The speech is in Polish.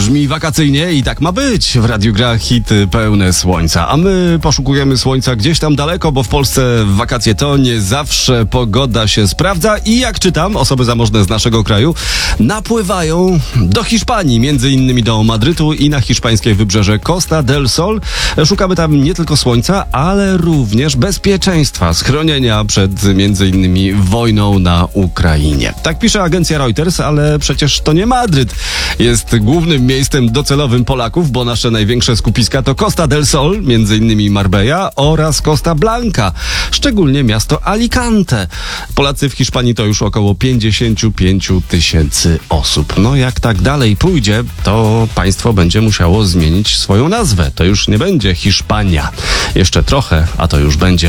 Brzmi wakacyjnie i tak ma być. W radiu gra hity pełne słońca, a my poszukujemy słońca gdzieś tam daleko, bo w Polsce w wakacje to nie zawsze pogoda się sprawdza i jak czytam, osoby zamożne z naszego kraju napływają do Hiszpanii, między innymi do Madrytu i na hiszpańskie wybrzeże Costa del Sol. Szukamy tam nie tylko słońca, ale również bezpieczeństwa, schronienia przed między innymi wojną na Ukrainie. Tak pisze agencja Reuters, ale przecież to nie Madryt jest głównym miejscem docelowym Polaków, bo nasze największe skupiska to Costa del Sol, między innymi Marbella oraz Costa Blanca, szczególnie miasto Alicante. Polacy w Hiszpanii to już około 55 000 osób. No jak tak dalej pójdzie, to państwo będzie musiało zmienić swoją nazwę. To już nie będzie Hiszpania. Jeszcze trochę, a to już będzie